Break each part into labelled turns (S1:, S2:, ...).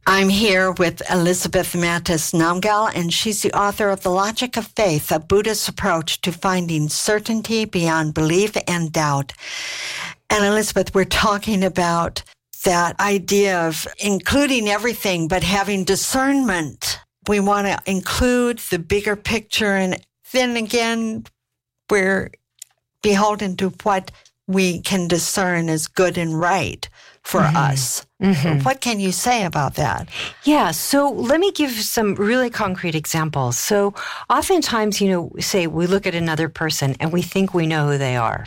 S1: I'm here with Elizabeth Mattes Namgyal, and she's the author of The Logic of Faith, a Buddhist approach to finding certainty beyond belief and doubt. And Elizabeth, we're talking about that idea of including everything, but having discernment. We want to include the bigger picture, and then again, we're beholden to what we can discern as good and right for us. Mm-hmm. What can you say about that?
S2: Yeah, so let me give some really concrete examples. So oftentimes, say we look at another person and we think we know who they are.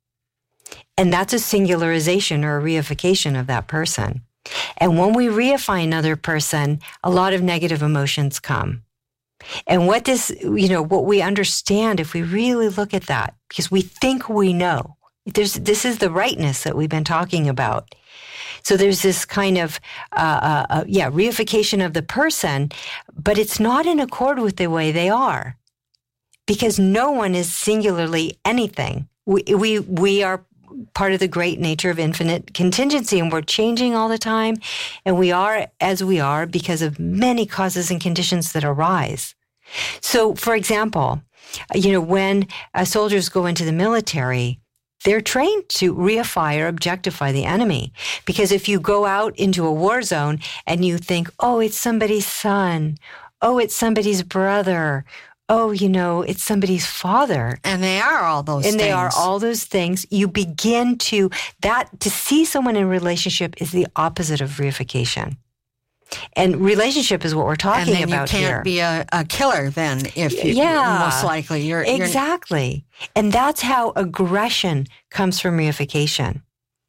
S2: And that's a singularization or a reification of that person. And when we reify another person, a lot of negative emotions come. And what we understand if we really look at that, because we think we know, this is the rightness that we've been talking about. So there's this kind of, reification of the person, but it's not in accord with the way they are, because no one is singularly anything. We are part of the great nature of infinite contingency, and we're changing all the time, and we are as we are because of many causes and conditions that arise. So, for example, when soldiers go into the military, they're trained to reify or objectify the enemy. Because if you go out into a war zone and you think, oh, it's somebody's son, oh, it's somebody's brother, oh, it's somebody's father.
S1: And they are all those things.
S2: And they are all those things. You begin to see someone in relationship is the opposite of reification. And relationship is what we're talking about here.
S1: And then you can't be a killer then, if you, most likely. You're
S2: exactly. And that's how aggression comes from reification.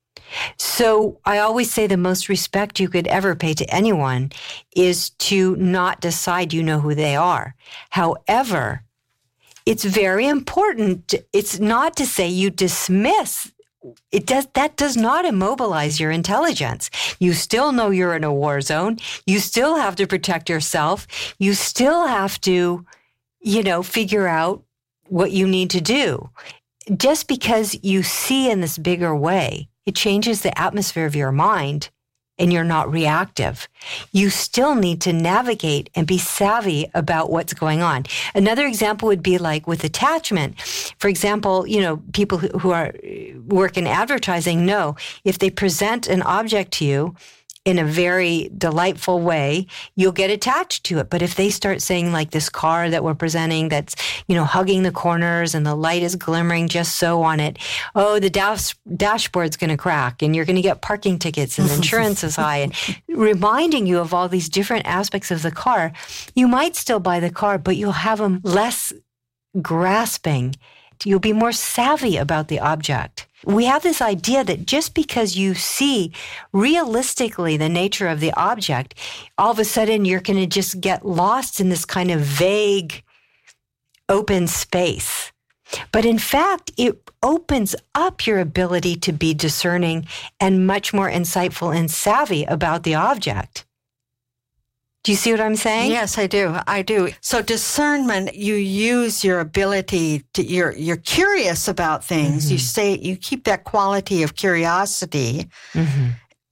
S2: So I always say the most respect you could ever pay to anyone is to not decide you know who they are. However, it's very important. It's not to say you dismiss. That does not immobilize your intelligence. You still know you're in a war zone. You still have to protect yourself. You still have to, figure out what you need to do. Just because you see in this bigger way, it changes the atmosphere of your mind and you're not reactive. You still need to navigate and be savvy about what's going on. Another example would be like with attachment. For example, people who work in advertising know if they present an object to you in a very delightful way, you'll get attached to it. But if they start saying like this car that we're presenting that's, hugging the corners and the light is glimmering just so on it, oh, the dashboard's going to crack and you're going to get parking tickets and insurance is high, and reminding you of all these different aspects of the car, you might still buy the car, but you'll have them less grasping. You'll be more savvy about the object. We have this idea that just because you see realistically the nature of the object, all of a sudden you're going to just get lost in this kind of vague, open space. But in fact, it opens up your ability to be discerning and much more insightful and savvy about the object. Do you see what I'm saying?
S1: Yes, I do. So discernment, you use your ability to, you're curious about things. Mm-hmm. You keep that quality of curiosity, mm-hmm.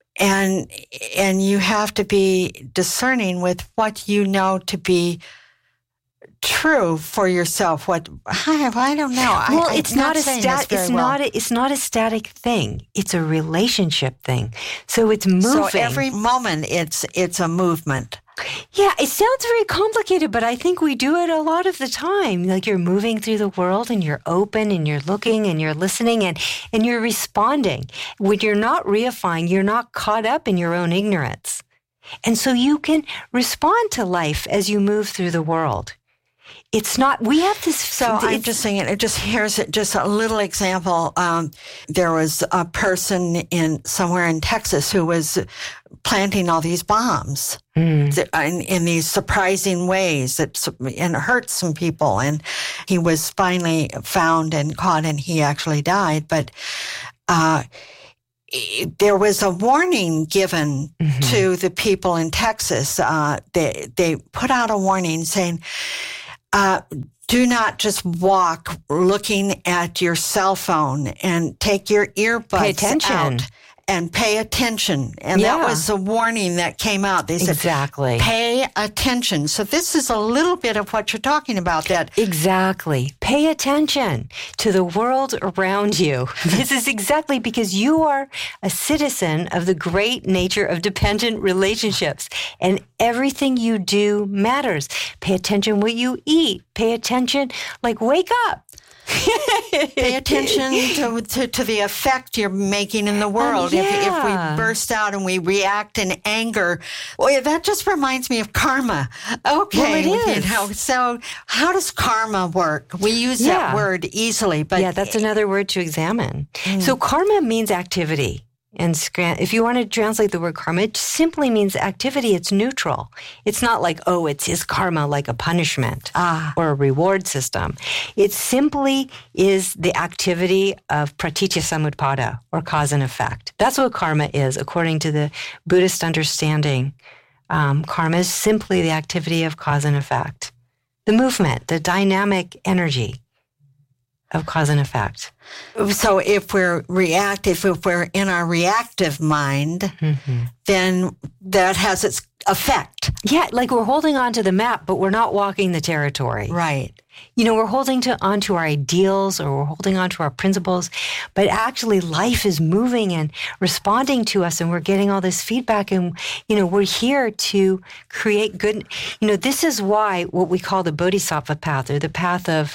S1: and you have to be discerning with what you know to be true for yourself. I don't know.
S2: Well, it's not a static thing. It's a relationship thing. So it's moving.
S1: So every moment it's a movement.
S2: Yeah, it sounds very complicated, but I think we do it a lot of the time. Like you're moving through the world and you're open and you're looking and you're listening and you're responding. When you're not reifying, you're not caught up in your own ignorance. And so you can respond to life as you move through the world. It's not, we have this.
S1: So I'm just saying, here's just a little example. There was a person somewhere in Texas who was planting all these bombs in these surprising ways and hurt some people. And he was finally found and caught, and he actually died. But there was a warning given to the people in Texas. They put out a warning saying, do not just walk looking at your cell phone, and take your earbuds out and pay attention. And that was the warning that came out. They said,
S2: exactly.
S1: Pay attention. So this is a little bit of what you're talking about. That
S2: exactly. Pay attention to the world around you. This is exactly because you are a citizen of the great nature of dependent relationships. And everything you do matters. Pay attention what you eat. Pay attention, like wake up.
S1: Pay attention to the effect you're making in the world. If we burst out and we react in anger, well, that just reminds me of karma. Okay,
S2: well, it is.
S1: So how does karma work? We use that word easily, but
S2: that's another word to examine. So karma means activity. And if you want to translate the word karma, it simply means activity. It's neutral. It's not like, it's his karma, like a punishment or a reward system. It simply is the activity of pratitya samutpada, or cause and effect. That's what karma is, according to the Buddhist understanding. Karma is simply the activity of cause and effect. The movement, the dynamic energy of cause and effect.
S1: So if we're reactive, if we're in our reactive mind, then that has its effect.
S2: Yeah, like we're holding on to the map, but we're not walking the territory.
S1: Right.
S2: We're holding on to our ideals, or we're holding on to our principles, but actually life is moving and responding to us, and we're getting all this feedback, and, we're here to create good. This is why what we call the Bodhisattva path, or the path of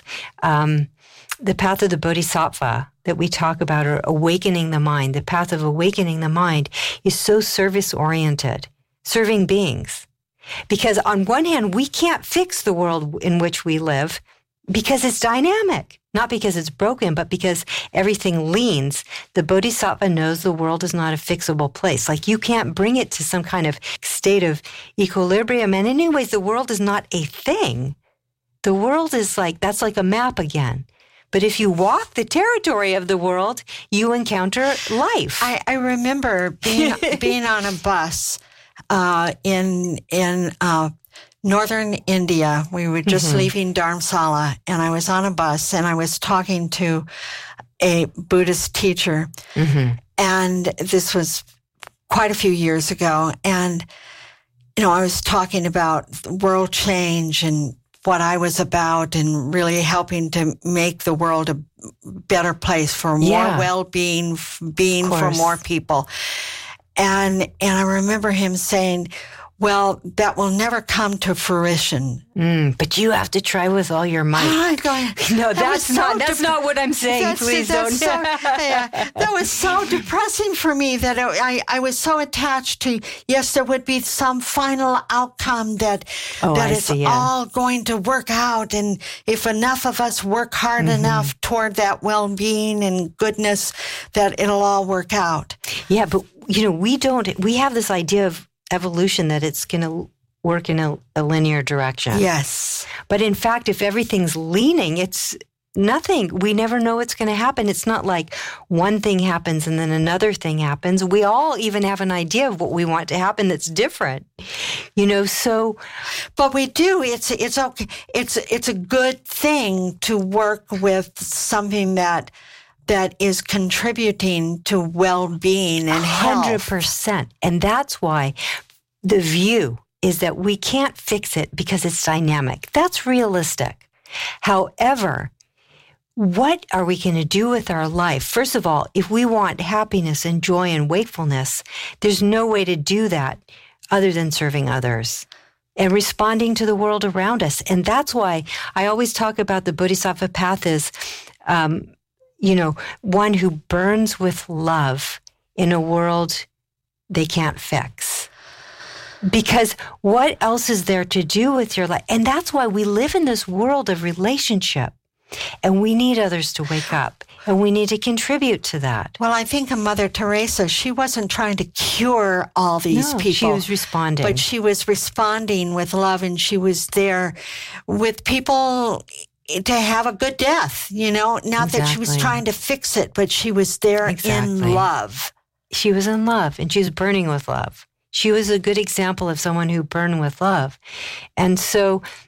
S2: the Bodhisattva that we talk about, or awakening the mind, the path of awakening the mind, is so service-oriented, serving beings. Because on one hand, we can't fix the world in which we live because it's dynamic, not because it's broken, but because everything leans. The Bodhisattva knows the world is not a fixable place. Like, you can't bring it to some kind of state of equilibrium. And anyways, the world is not a thing. The world is that's like a map again. But if you walk the territory of the world, you encounter life.
S1: I remember being on a bus in northern India. We were just leaving Dharamsala, and I was on a bus, and I was talking to a Buddhist teacher. And this was quite a few years ago. And, I was talking about world change and what I was about, and really helping to make the world a better place for more well-being, for more people. And I remember him saying, well, that will never come to fruition.
S2: But you have to try with all your might.
S1: I'm going,
S2: no, that's not what I'm saying. Please don't.
S1: That was so depressing for me that I was so attached to, yes, there would be some final outcome that it's all going to work out. And if enough of us work hard enough toward that well-being and goodness, that it'll all work out.
S2: Yeah, but, we have this idea of evolution, that it's going to work in a linear direction.
S1: Yes.
S2: But in fact, if everything's leaning, it's nothing. We never know what's going to happen. It's not like one thing happens and then another thing happens. We all even have an idea of what we want to happen that's different. So.
S1: But we do. It's okay. It's a good thing to work with something that is contributing to well-being and health.
S2: 100%. And that's why the view is that we can't fix it because it's dynamic. That's realistic. However, what are we going to do with our life? First of all, if we want happiness and joy and wakefulness, there's no way to do that other than serving others and responding to the world around us. And that's why I always talk about the Bodhisattva path as one who burns with love in a world they can't fix. Because what else is there to do with your life? And that's why we live in this world of relationship. And we need others to wake up. And we need to contribute to that.
S1: Well, I think of Mother Teresa, she wasn't trying to cure all these people.
S2: She was responding.
S1: But she was responding with love, and she was there with people to have a good death, not that she was trying to fix it, but she was there in love.
S2: She was in love, and she was burning with love. She was a good example of someone who burned with love. And so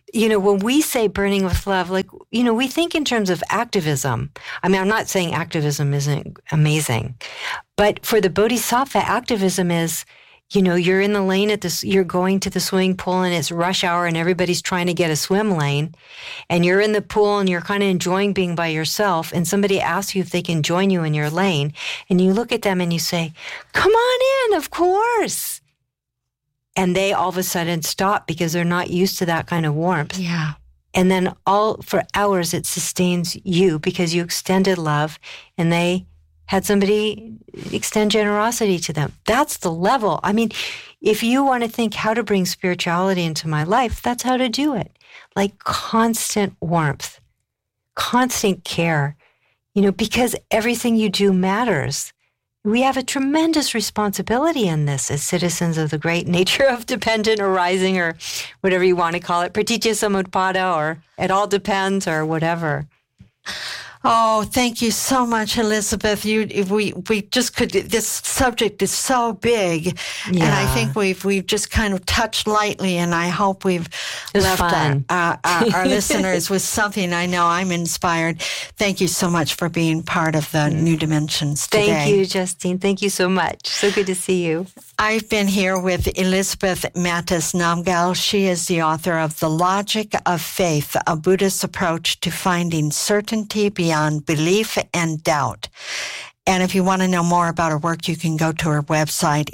S2: when we say burning with love, we think in terms of activism. I mean, I'm not saying activism isn't amazing, but for the Bodhisattva, activism is, you're in the lane you're going to the swimming pool and it's rush hour and everybody's trying to get a swim lane, and you're in the pool and you're kind of enjoying being by yourself, and somebody asks you if they can join you in your lane, and you look at them and you say, "Come on in, of course." And they all of a sudden stop because they're not used to that kind of warmth.
S1: Yeah.
S2: And then for hours it sustains you because you extended love and they had somebody extend generosity to them. That's the level. I mean, if you want to think how to bring spirituality into my life, that's how to do it. Like constant warmth, constant care, because everything you do matters. We have a tremendous responsibility in this as citizens of the great nature of dependent arising, or whatever you want to call it, pratitya samutpada, or it all depends, or whatever.
S1: Oh, thank you so much, Elizabeth. We just could. This subject is so big, and I think we've just kind of touched lightly. And I hope we've left our listeners with something. I know I'm inspired. Thank you so much for being part of the New Dimensions today.
S2: Thank you, Justine. Thank you so much. So good to see you.
S1: I've been here with Elizabeth Mattes Namgyal. She is the author of The Logic of Faith, a Buddhist approach to finding certainty beyond belief and doubt. And if you want to know more about her work, you can go to her website,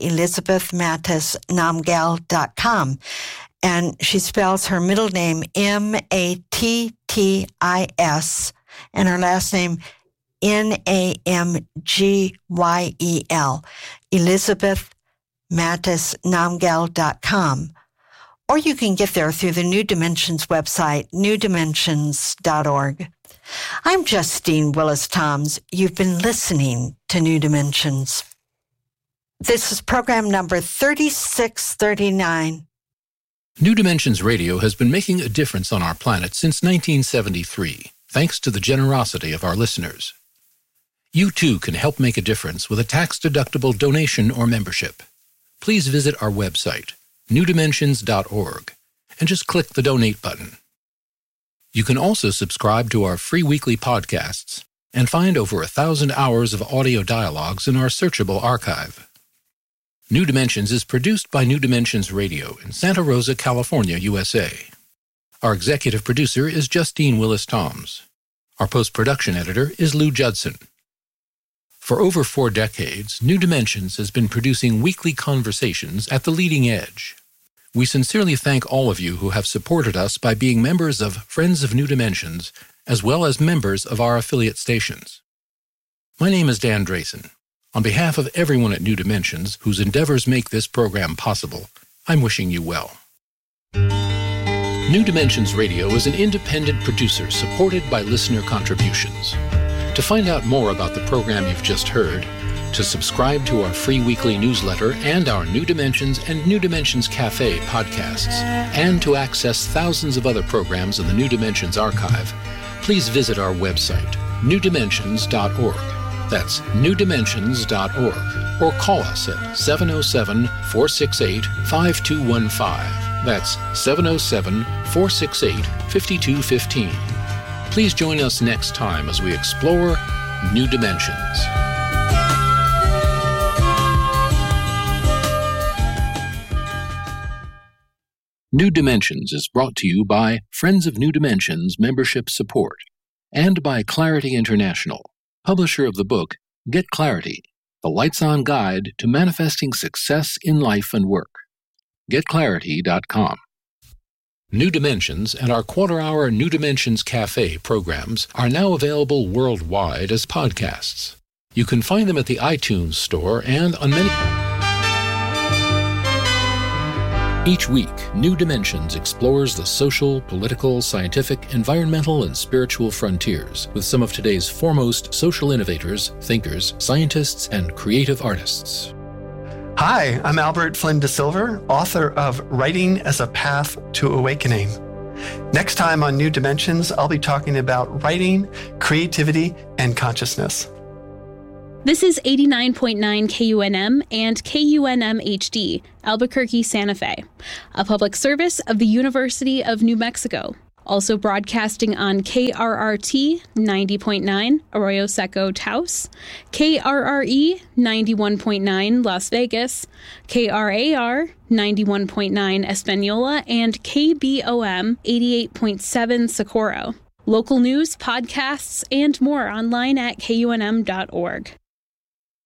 S1: elizabethmattesnamgyal.com. And she spells her middle name Mattis and her last name Namgyel. elizabethmattesnamgyal.com. Or you can get there through the New Dimensions website, newdimensions.org. I'm Justine Willis-Toms. You've been listening to New Dimensions. This is program number 3639.
S3: New Dimensions Radio has been making a difference on our planet since 1973, thanks to the generosity of our listeners. You too can help make a difference with a tax-deductible donation or membership. Please visit our website, newdimensions.org, and just click the donate button. You can also subscribe to our free weekly podcasts and find over 1,000 hours of audio dialogues in our searchable archive. New Dimensions is produced by New Dimensions Radio in Santa Rosa, California, USA. Our executive producer is Justine Willis-Toms. Our post-production editor is Lou Judson. For over 4 decades, New Dimensions has been producing weekly conversations at the leading edge. We sincerely thank all of you who have supported us by being members of Friends of New Dimensions, as well as members of our affiliate stations. My name is Dan Drayson. On behalf of everyone at New Dimensions, whose endeavors make this program possible, I'm wishing you well. New Dimensions Radio is an independent producer supported by listener contributions. To find out more about the program you've just heard, to subscribe to our free weekly newsletter and our New Dimensions and New Dimensions Cafe podcasts, and to access thousands of other programs in the New Dimensions archive, please visit our website, newdimensions.org. That's newdimensions.org. Or call us at 707-468-5215. That's 707-468-5215. Please join us next time as we explore New Dimensions. New Dimensions is brought to you by Friends of New Dimensions membership support and by Clarity International, publisher of the book Get Clarity, the Lights-On Guide to Manifesting Success in Life and Work. GetClarity.com. New Dimensions and our quarter-hour New Dimensions Cafe programs are now available worldwide as podcasts. You can find them at the iTunes Store and on many... Each week, New Dimensions explores the social, political, scientific, environmental, and spiritual frontiers with some of today's foremost social innovators, thinkers, scientists, and creative artists.
S4: Hi, I'm Albert Flynn de Silver, author of Writing as a Path to Awakening. Next time on New Dimensions, I'll be talking about writing, creativity, and consciousness.
S5: This is 89.9 KUNM and KUNM HD, Albuquerque, Santa Fe, a public service of the University of New Mexico. Also broadcasting on KRRT 90.9 Arroyo Seco, Taos, KRRE 91.9 Las Vegas, KRAR 91.9 Espanola, and KBOM 88.7 Socorro. Local news, podcasts, and more online at KUNM.org.